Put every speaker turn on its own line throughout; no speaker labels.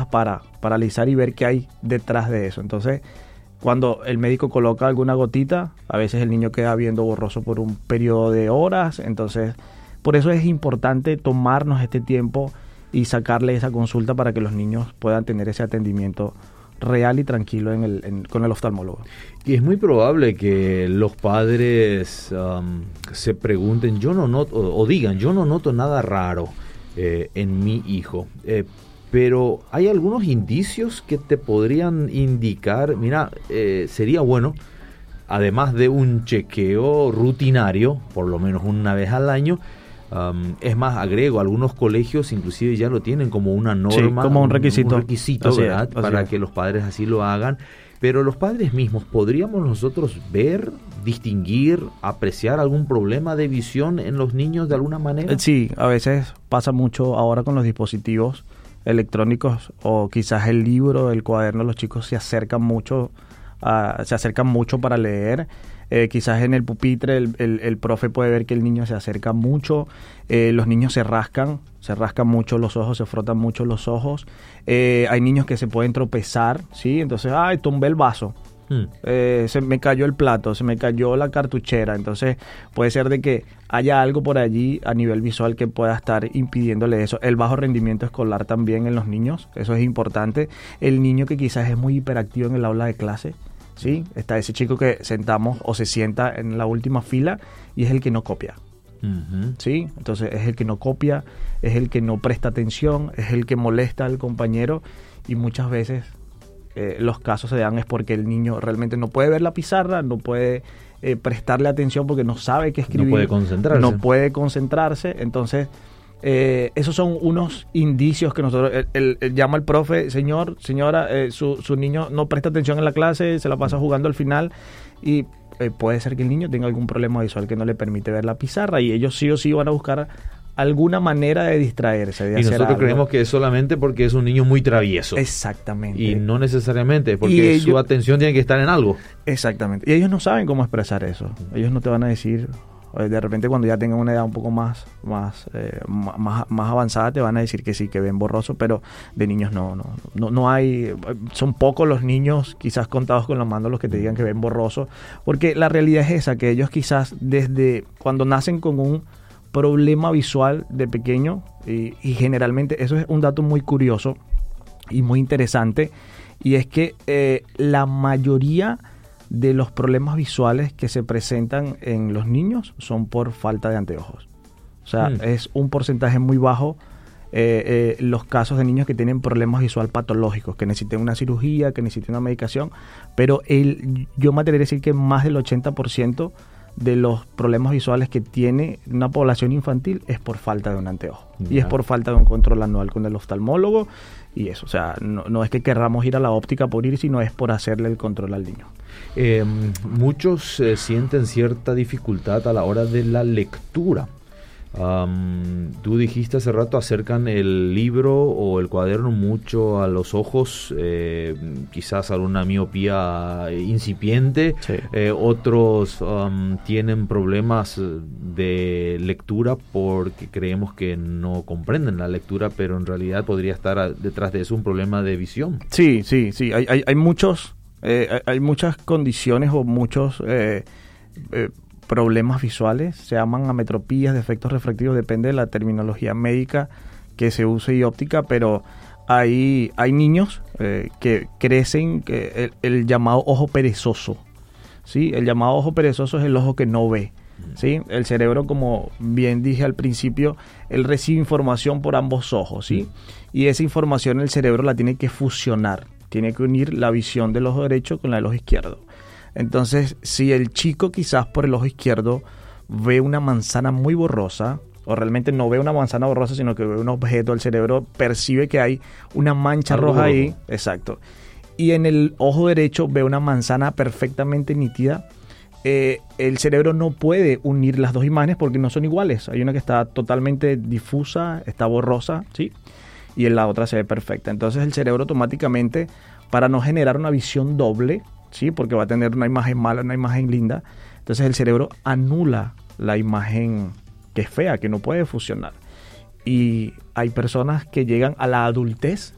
para analizar y ver qué hay detrás de eso. Entonces, cuando el médico coloca alguna gotita, a veces el niño queda viendo borroso por un periodo de horas. Entonces, por eso es importante tomarnos este tiempo y sacarle esa consulta para que los niños puedan tener ese atendimiento real y tranquilo con el oftalmólogo.
Y es muy probable que los padres se pregunten, yo no noto, o digan, yo no noto nada raro en mi hijo, pero hay algunos indicios que te podrían indicar, mira, sería bueno, además de un chequeo rutinario, por lo menos una vez al año. Es más, agrego, algunos colegios inclusive ya lo tienen como una norma,
sí, como un requisito,
¿verdad? Para que los padres así lo hagan. Pero los padres mismos, ¿podríamos nosotros ver, distinguir, apreciar algún problema de visión en los niños de alguna manera?
Sí, a veces pasa mucho ahora con los dispositivos electrónicos o quizás el libro, el cuaderno. Los chicos se acercan mucho para leer. Quizás en el pupitre el profe puede ver que el niño se acerca mucho. Los niños se rascan mucho los ojos, se frotan mucho los ojos. Hay niños que se pueden tropezar, ¿sí? Entonces, tumbé el vaso. Se me cayó el plato, se me cayó la cartuchera. Entonces puede ser de que haya algo por allí a nivel visual que pueda estar impidiéndole eso. El bajo rendimiento escolar también en los niños, eso es importante. El niño que quizás es muy hiperactivo en el aula de clase, ¿sí? Está ese chico que sentamos o se sienta en la última fila y es el que no copia.
Uh-huh.
¿Sí? Entonces es el que no copia, es el que no presta atención, es el que molesta al compañero, y muchas veces los casos se dan es porque el niño realmente no puede ver la pizarra, no puede prestarle atención porque no sabe qué escribir, no puede concentrarse. Entonces esos son unos indicios que nosotros, él llama al profe, señora, su niño no presta atención en la clase, se la pasa jugando al final, y puede ser que el niño tenga algún problema visual que no le permite ver la pizarra, y ellos sí o sí van a buscar alguna manera de distraerse, de
y
hacer
nosotros
algo.
creemos que es solamente porque es un niño muy travieso.
Exactamente.
Y no necesariamente, porque su atención tiene que estar en algo.
Exactamente. Y ellos no saben cómo expresar eso. Ellos no te van a decir, de repente cuando ya tengan una edad un poco más avanzada, te van a decir que sí, que ven borroso, pero de niños no hay, son pocos los niños, quizás contados con las manos, los que te digan que ven borroso, porque la realidad es esa, que ellos quizás desde cuando nacen con un problema visual de pequeño, y generalmente eso es un dato muy curioso y muy interesante, y es que la mayoría de los problemas visuales que se presentan en los niños son por falta de anteojos. O sea, es un porcentaje muy bajo los casos de niños que tienen problemas visual patológicos, que necesiten una cirugía, que necesiten una medicación, pero yo me atrevería a decir que más del 80% de los problemas visuales que tiene una población infantil es por falta de un anteojo. Y es por falta de un control anual con el oftalmólogo y eso. O sea, no es que querramos ir a la óptica por ir, sino es por hacerle el control al niño.
Muchos sienten cierta dificultad a la hora de la lectura. Tú dijiste hace rato, acercan el libro o el cuaderno mucho a los ojos, quizás alguna miopía incipiente.
Sí.
Otros tienen problemas de lectura porque creemos que no comprenden la lectura, pero en realidad podría estar detrás de eso un problema de visión.
Sí. Hay muchas condiciones o muchos problemas visuales, se llaman ametropías, defectos refractivos, depende de la terminología médica que se use y óptica, pero hay niños que crecen el llamado ojo perezoso, ¿sí? El llamado ojo perezoso es el ojo que no ve, ¿sí? El cerebro, como bien dije al principio, él recibe información por ambos ojos, ¿sí? Y esa información el cerebro la tiene que fusionar, tiene que unir la visión del ojo derecho con la del ojo izquierdo. Entonces, si el chico quizás por el ojo izquierdo ve una manzana muy borrosa, o realmente no ve una manzana borrosa, sino que ve un objeto, el cerebro percibe que hay una mancha roja ahí, exacto, y en el ojo derecho ve una manzana perfectamente nítida, el cerebro no puede unir las dos imágenes porque no son iguales. Hay una que está totalmente difusa, está borrosa, ¿sí? Y en la otra se ve perfecta. Entonces el cerebro automáticamente, para no generar una visión doble, ¿sí? Porque va a tener una imagen mala, una imagen linda, entonces el cerebro anula la imagen que es fea, que no puede fusionar. Y hay personas que llegan a la adultez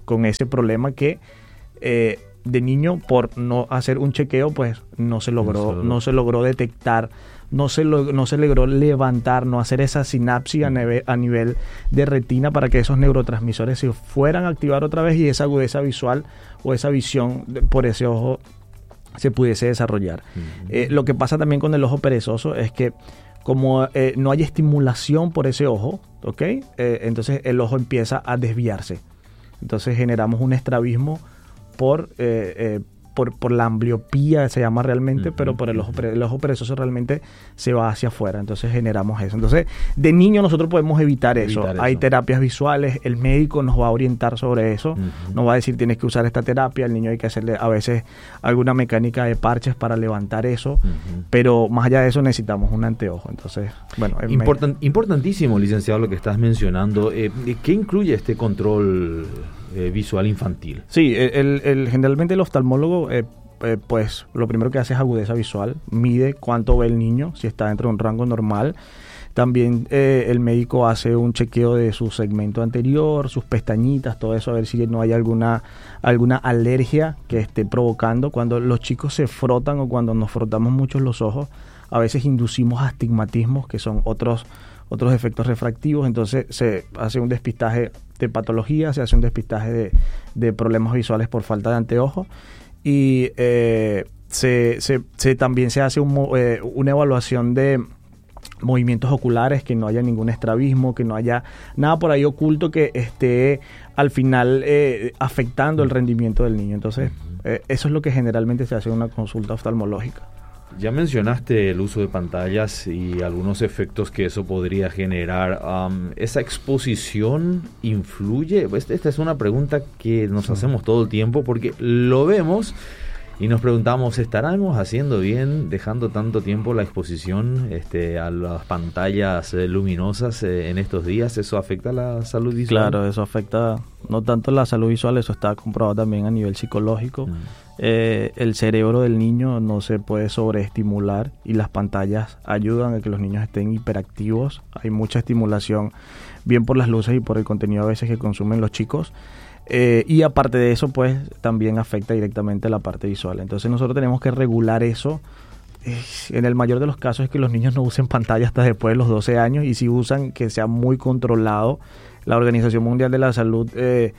con ese problema que de niño, por no hacer un chequeo, pues no se logró detectar, no se logró levantar, no hacer esa sinapsis a nivel de retina para que esos neurotransmisores se fueran a activar otra vez y esa agudeza visual o esa visión por ese ojo se pudiese desarrollar. Lo que pasa también con el ojo perezoso es que como no hay estimulación por ese ojo, ¿ok? Entonces el ojo empieza a desviarse. Entonces generamos un estrabismo por la ambliopía, se llama realmente, pero por el ojo perezoso realmente se va hacia afuera. Entonces generamos eso. Entonces, de niño nosotros podemos evitar eso. Hay terapias visuales, el médico nos va a orientar sobre eso. Nos va a decir, tienes que usar esta terapia. Al niño hay que hacerle a veces alguna mecánica de parches para levantar eso. Pero más allá de eso necesitamos un anteojo. Entonces, bueno.
Importantísimo, licenciado, lo que estás mencionando. ¿Qué incluye este control visual infantil?
Sí, generalmente el oftalmólogo pues lo primero que hace es agudeza visual, mide cuánto ve el niño, si está dentro de un rango normal. También el médico hace un chequeo de su segmento anterior, sus pestañitas, todo eso, a ver si no hay alguna alergia que esté provocando. Cuando los chicos se frotan o cuando nos frotamos mucho los ojos, a veces inducimos astigmatismos, que son otros efectos refractivos. Entonces se hace un despistaje de patología, se hace un despistaje de problemas visuales por falta de anteojos y también se hace una evaluación de movimientos oculares, que no haya ningún estrabismo, que no haya nada por ahí oculto que esté al final afectando el rendimiento del niño. Entonces eso es lo que generalmente se hace en una consulta oftalmológica.
Ya mencionaste el uso de pantallas y algunos efectos que eso podría generar. ¿Esa exposición influye? Esta es una pregunta que nos hacemos todo el tiempo porque lo vemos y nos preguntamos, ¿estaremos haciendo bien dejando tanto tiempo la exposición a las pantallas luminosas en estos días? ¿Eso afecta la salud visual?
Claro, eso afecta no tanto la salud visual, eso está comprobado también a nivel psicológico. El cerebro del niño no se puede sobreestimular y las pantallas ayudan a que los niños estén hiperactivos. Hay mucha estimulación, bien por las luces y por el contenido a veces que consumen los chicos. Y aparte de eso, pues también afecta directamente la parte visual. Entonces nosotros tenemos que regular eso. En el mayor de los casos es que los niños no usen pantalla hasta después de los 12 años y si usan, que sea muy controlado. La Organización Mundial de la Salud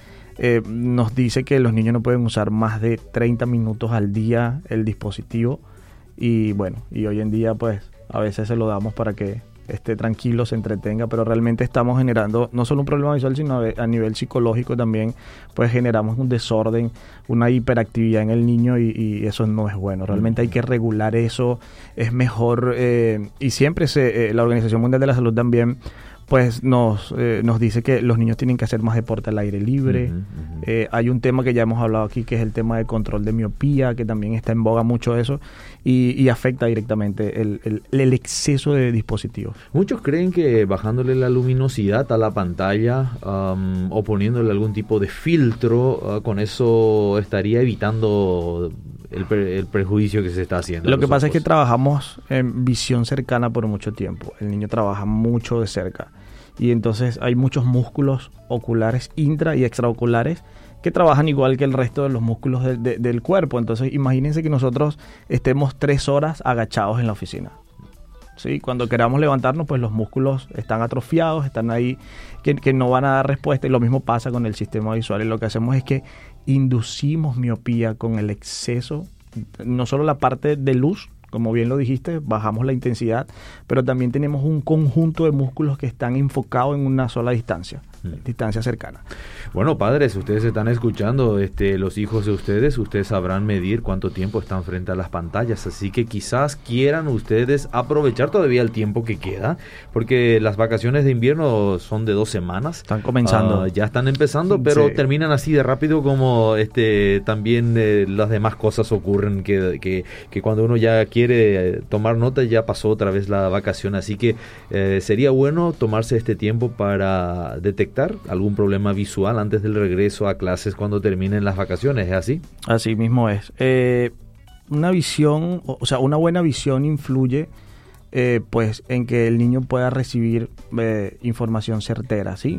nos dice que los niños no pueden usar más de 30 minutos al día el dispositivo y bueno, y hoy en día pues a veces se lo damos para que esté tranquilo, se entretenga, pero realmente estamos generando no solo un problema visual, sino a nivel psicológico también, pues generamos un desorden, una hiperactividad en el niño y eso no es bueno. Realmente hay que regular eso, es mejor y siempre la Organización Mundial de la Salud también pues nos dice que los niños tienen que hacer más deporte al aire libre. Hay un tema que ya hemos hablado aquí, que es el tema de control de miopía, que también está en boga mucho eso, y afecta directamente el exceso de dispositivos.
Muchos creen que bajándole la luminosidad a la pantalla o poniéndole algún tipo de filtro, con eso estaría evitando el prejuicio que se está haciendo.
Lo que pasa es que trabajamos en visión cercana por mucho tiempo. El niño trabaja mucho de cerca. Y entonces hay muchos músculos oculares intra y extraoculares que trabajan igual que el resto de los músculos del cuerpo. Entonces imagínense que nosotros estemos 3 horas agachados en la oficina. ¿Sí? Cuando queramos levantarnos, pues los músculos están atrofiados, están ahí, que no van a dar respuesta. Y lo mismo pasa con el sistema visual. Y lo que hacemos es que inducimos miopía con el exceso, no solo la parte de luz, como bien lo dijiste, bajamos la intensidad, pero también tenemos un conjunto de músculos que están enfocados en una sola distancia cercana.
Bueno, padres, ustedes están escuchando, los hijos de ustedes sabrán medir cuánto tiempo están frente a las pantallas, así que quizás quieran ustedes aprovechar todavía el tiempo que queda, porque las vacaciones de invierno son de 2 semanas.
Están comenzando.
Ya están empezando, pero sí, terminan así de rápido como también las demás cosas ocurren, que cuando uno ya quiere tomar nota ya pasó otra vez la vacación, así que sería bueno tomarse este tiempo para detectar algún problema visual antes del regreso a clases cuando terminen las vacaciones, ¿es así?
Así mismo es. Una visión, o sea, una buena visión influye pues en que el niño pueda recibir información certera, ¿sí?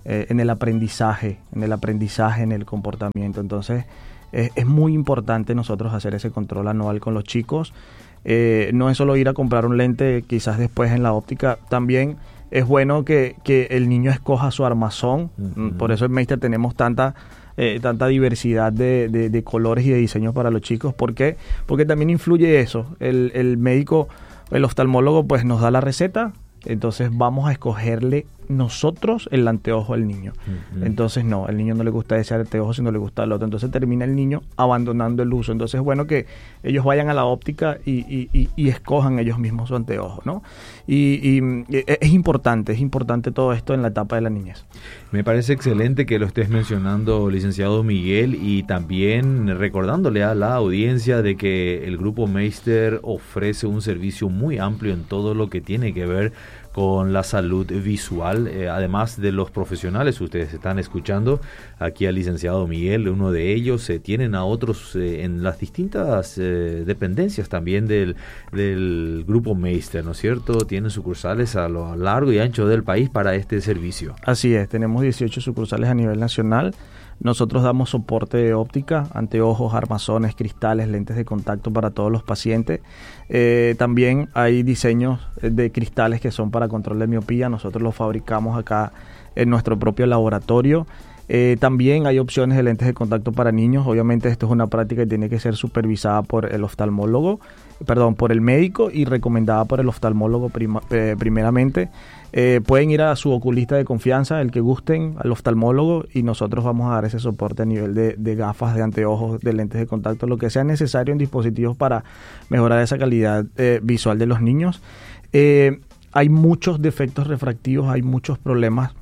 en el aprendizaje, en el comportamiento. Entonces, es muy importante nosotros hacer ese control anual con los chicos. No es solo ir a comprar un lente quizás después en la óptica, también es bueno que el niño escoja su armazón. Por eso en Meister tenemos tanta diversidad de colores y de diseños para los chicos. ¿Por qué? Porque también influye eso. El médico, el oftalmólogo, pues nos da la receta, entonces vamos a escogerle nosotros el anteojo al niño. Entonces no, al niño no le gusta ese anteojo, sino le gusta el otro. Entonces termina el niño abandonando el uso. Entonces es bueno que ellos vayan a la óptica y escojan ellos mismos su anteojo, ¿no? Y es importante todo esto en la etapa de la niñez.
Me parece excelente que lo estés mencionando, licenciado Miguel, y también recordándole a la audiencia de que el Grupo Meister ofrece un servicio muy amplio en todo lo que tiene que ver con la salud visual, además de los profesionales. Ustedes están escuchando aquí al licenciado Miguel, uno de ellos. Tienen a otros en las distintas dependencias también del Grupo Meister, ¿no es cierto? Tienen sucursales a lo largo y ancho del país para este servicio.
Así es, tenemos 18 sucursales a nivel nacional. Nosotros damos soporte de óptica, anteojos, armazones, cristales, lentes de contacto para todos los pacientes. También hay diseños de cristales que son para control de miopía. Nosotros los fabricamos acá en nuestro propio laboratorio. También hay opciones de lentes de contacto para niños. Obviamente esto es una práctica que tiene que ser supervisada por el por el médico y recomendada por el oftalmólogo primeramente. Pueden ir a su oculista de confianza, el que gusten, al oftalmólogo, y nosotros vamos a dar ese soporte a nivel de gafas, de anteojos, de lentes de contacto, lo que sea necesario en dispositivos para mejorar esa calidad visual de los niños. Hay muchos defectos refractivos, hay muchos problemas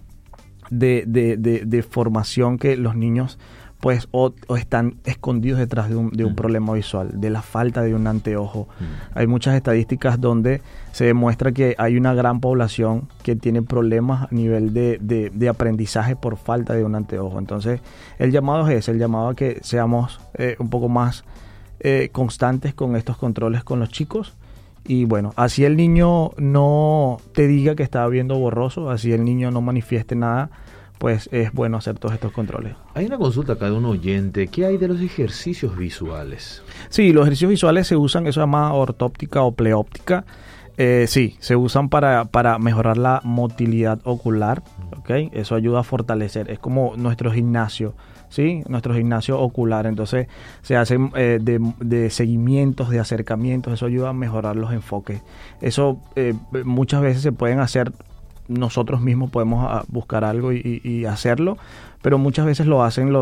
de formación que los niños pues o están escondidos detrás de un problema visual, de la falta de un anteojo. Hay muchas estadísticas donde se demuestra que hay una gran población que tiene problemas a nivel de aprendizaje por falta de un anteojo. Entonces, el llamado es ese, el llamado a que seamos un poco más constantes con estos controles con los chicos. Y bueno, así el niño no te diga que está viendo borroso, así el niño no manifieste nada, pues es bueno hacer todos estos controles.
Hay una consulta acá de un oyente. ¿Qué hay de los ejercicios visuales?
Sí, los ejercicios visuales se usan, eso se llama ortóptica o pleóptica. Sí, se usan para mejorar la motilidad ocular, ¿okay? Eso ayuda a fortalecer, es como nuestro gimnasio, ¿sí? Nuestro gimnasio ocular. Entonces se hacen de seguimientos, de acercamientos, eso ayuda a mejorar los enfoques. Eso muchas veces se pueden hacer. Nosotros mismos podemos buscar algo y hacerlo, pero muchas veces lo hacen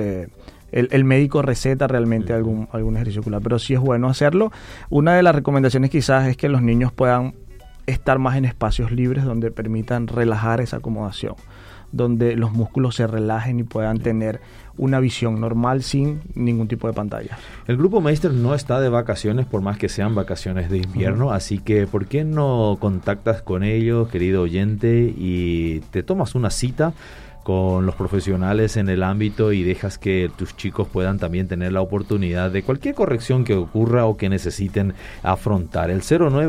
el médico receta realmente algún ejercicio ocular, pero sí es bueno hacerlo. Una de las recomendaciones quizás es que los niños puedan estar más en espacios libres donde permitan relajar esa acomodación, donde los músculos se relajen y puedan tener una visión normal sin ningún tipo de pantalla.
El Grupo Meister no está de vacaciones, por más que sean vacaciones de invierno, así que ¿por qué no contactas con ellos, querido oyente, y te tomas una cita con los profesionales en el ámbito y dejas que tus chicos puedan también tener la oportunidad de cualquier corrección que ocurra o que necesiten afrontar? El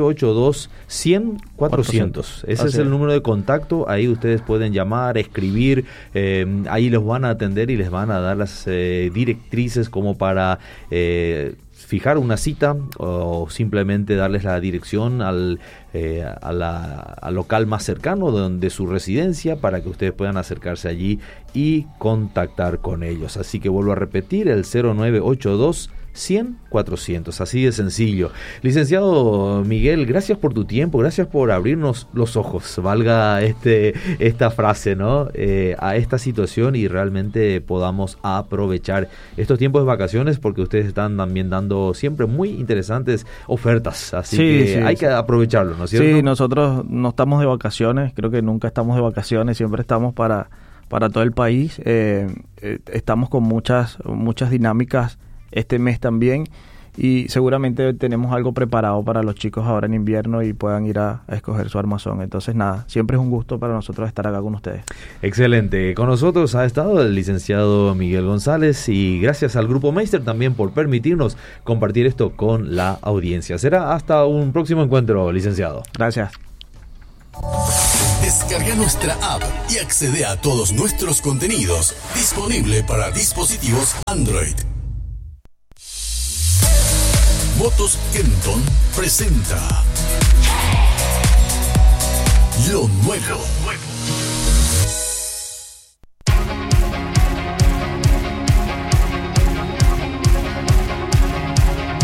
0982-100-400. Ese es el número de contacto. Ahí ustedes pueden llamar, escribir, ahí los van a atender y les van a dar las directrices como para fijar una cita o simplemente darles la dirección al local más cercano de su residencia para que ustedes puedan acercarse allí y contactar con ellos. Así que vuelvo a repetir, el 0982 100-400, así de sencillo. Licenciado Miguel, gracias por tu tiempo, gracias por abrirnos los ojos, valga esta frase, ¿no? A esta situación, y realmente podamos aprovechar estos tiempos de vacaciones, porque ustedes están también dando siempre muy interesantes ofertas, así que hay que aprovecharlo, ¿no es cierto?
Sí, nosotros no estamos de vacaciones, creo que nunca estamos de vacaciones, siempre estamos para todo el país. Estamos con muchas dinámicas este mes también, y seguramente tenemos algo preparado para los chicos ahora en invierno y puedan ir a escoger su armazón. Entonces nada, siempre es un gusto para nosotros estar acá con ustedes.
Excelente, con nosotros ha estado el licenciado Miguel González, y gracias al Grupo Meister también por permitirnos compartir esto con la audiencia. Será hasta un próximo encuentro, licenciado.
Gracias.
Descarga nuestra app y accede a todos nuestros contenidos. Disponible para dispositivos Android. Motos Kenton presenta lo nuevo.